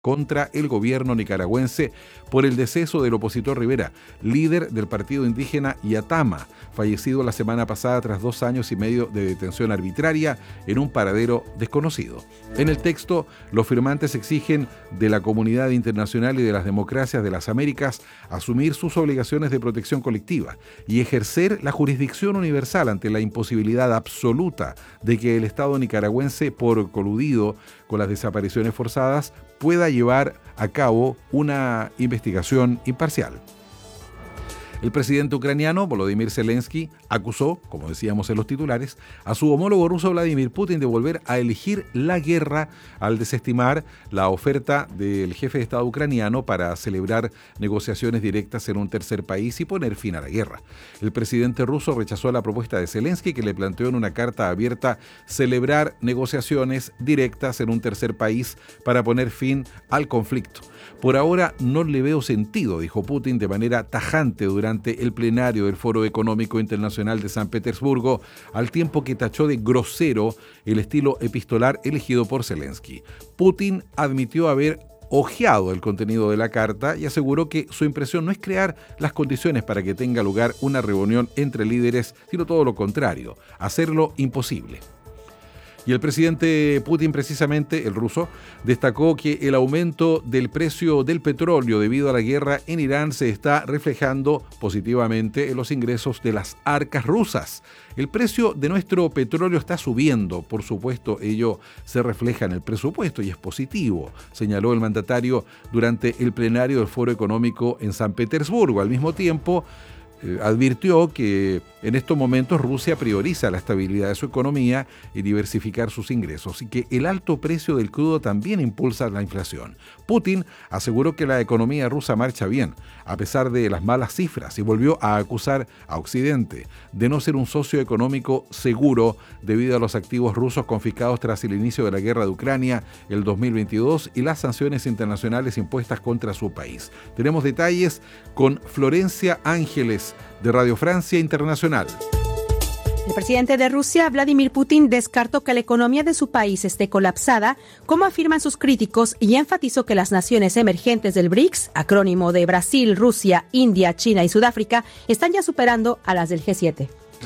contra el gobierno nicaragüense por el deceso del opositor Rivera, líder del partido indígena Yatama, fallecido la semana pasada tras 2 años y medio de detención arbitraria en un paradero desconocido. En el texto, los firmantes exigen de la comunidad internacional y de las democracias de las Américas asumir sus obligaciones de protección colectiva y ejercer la jurisdicción universal ante la imposibilidad absoluta de que el Estado nicaragüense, por coludido con las desapariciones forzadas, pueda llevar a cabo una investigación imparcial. El presidente ucraniano, Volodymyr Zelensky, acusó, como decíamos en los titulares, a su homólogo ruso Vladimir Putin de volver a elegir la guerra al desestimar la oferta del jefe de Estado ucraniano para celebrar negociaciones directas en un tercer país y poner fin a la guerra. El presidente ruso rechazó la propuesta de Zelensky, que le planteó en una carta abierta celebrar negociaciones directas en un tercer país para poner fin al conflicto. Por ahora no le veo sentido, dijo Putin de manera tajante durante el plenario del Foro Económico Internacional de San Petersburgo, al tiempo que tachó de grosero el estilo epistolar elegido por Zelensky. Putin admitió haber hojeado el contenido de la carta y aseguró que su impresión no es crear las condiciones para que tenga lugar una reunión entre líderes, sino todo lo contrario, hacerlo imposible. Y el presidente Putin, precisamente, el ruso, destacó que el aumento del precio del petróleo debido a la guerra en Irán se está reflejando positivamente en los ingresos de las arcas rusas. El precio de nuestro petróleo está subiendo, por supuesto, ello se refleja en el presupuesto y es positivo, señaló el mandatario durante el plenario del Foro Económico en San Petersburgo. Al mismo tiempo, advirtió que en estos momentos Rusia prioriza la estabilidad de su economía y diversificar sus ingresos, y que el alto precio del crudo también impulsa la inflación. Putin aseguró que la economía rusa marcha bien, a pesar de las malas cifras, y volvió a acusar a Occidente de no ser un socio económico seguro debido a los activos rusos confiscados tras el inicio de la guerra de Ucrania el 2022 y las sanciones internacionales impuestas contra su país. Tenemos detalles con Florencia Ángeles, de Radio Francia Internacional. El presidente de Rusia, Vladimir Putin, descartó que la economía de su país esté colapsada, como afirman sus críticos, y enfatizó que las naciones emergentes del BRICS, acrónimo de Brasil, Rusia, India, China y Sudáfrica, están ya superando a las del G7.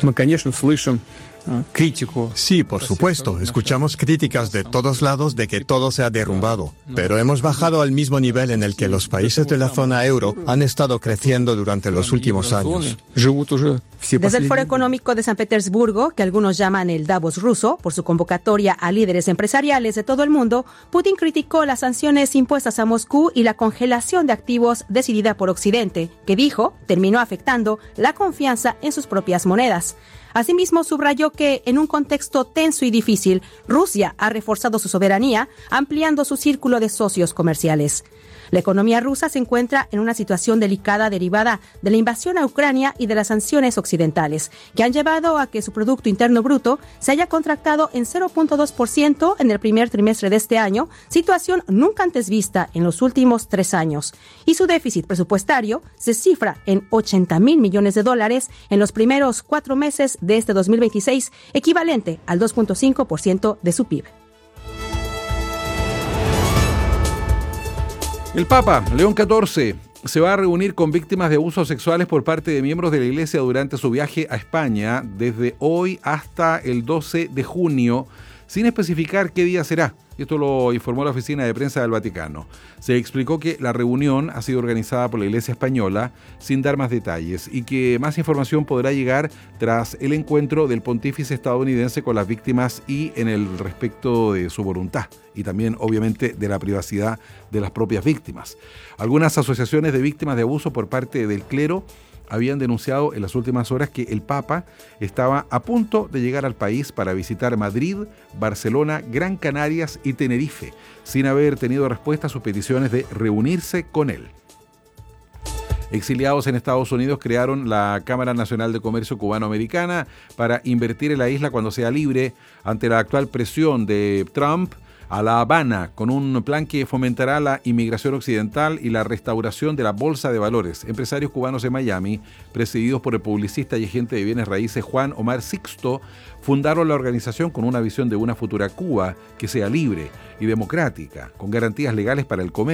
Sí, por supuesto. Escuchamos críticas de todos lados de que todo se ha derrumbado, pero hemos bajado al mismo nivel en el que los países de la zona euro han estado creciendo durante los últimos años. Desde el Foro Económico de San Petersburgo, que algunos llaman el Davos ruso, por su convocatoria a líderes empresariales de todo el mundo, Putin criticó las sanciones impuestas a Moscú y la congelación de activos decidida por Occidente, que dijo terminó afectando la confianza en sus propias monedas. Asimismo, subrayó que en un contexto tenso y difícil, Rusia ha reforzado su soberanía, ampliando su círculo de socios comerciales. La economía rusa se encuentra en una situación delicada derivada de la invasión a Ucrania y de las sanciones occidentales, que han llevado a que su Producto Interno Bruto se haya contractado en 0.2% en el primer trimestre de este año, situación nunca antes vista en los últimos 3 años. Y su déficit presupuestario se cifra en $80,000 millones en los primeros 4 meses de este 2026, equivalente al 2.5% de su PIB. El Papa León XIV se va a reunir con víctimas de abusos sexuales por parte de miembros de la Iglesia durante su viaje a España desde hoy hasta el 12 de junio, sin especificar qué día será. Esto lo informó la Oficina de Prensa del Vaticano. Se explicó que la reunión ha sido organizada por la Iglesia Española sin dar más detalles y que más información podrá llegar tras el encuentro del pontífice estadounidense con las víctimas y en el respecto de su voluntad y también, obviamente, de la privacidad de las propias víctimas. Algunas asociaciones de víctimas de abuso por parte del clero habían denunciado en las últimas horas que el Papa estaba a punto de llegar al país para visitar Madrid, Barcelona, Gran Canarias y Tenerife, sin haber tenido respuesta a sus peticiones de reunirse con él. Exiliados en Estados Unidos crearon la Cámara Nacional de Comercio Cubano-Americana para invertir en la isla cuando sea libre ante la actual presión de Trump. a La Habana con un plan que fomentará la inmigración occidental y la restauración de la bolsa de valores. Empresarios cubanos de Miami, presididos por el publicista y agente de bienes raíces Juan Omar Sixto, fundaron la organización con una visión de una futura Cuba que sea libre y democrática, con garantías legales para el comercio.